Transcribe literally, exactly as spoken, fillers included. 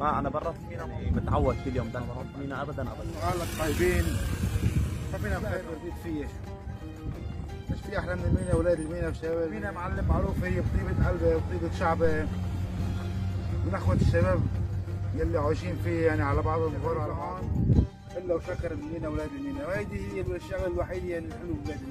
ما انا برات المينا يعني متعود كل يوم ده برات المينا ابدا ابدا. قالك طيبين ما فينا بخير برديت فيه. مش في احلى من المينا ولاد المينا وشباب المينا معلم معروف هي بطيبة قلبه وبطيبة شعبه من اخوة الشباب يلي عايشين فيه يعني على بعض الظهور على بعض الا وشكر المينا ولاد المينا، وهيدي هي الشغله الوحيده يعني الحلو بلاد المينا.